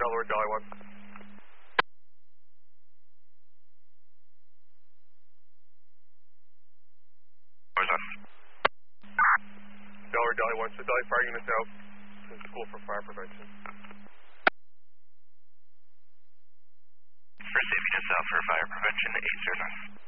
Delaware, Dolly 1. Where's that? Delaware, Dolly 1. So Dolly Fire Units out to the School for Fire Prevention. First Aid Units out for fire prevention, 809.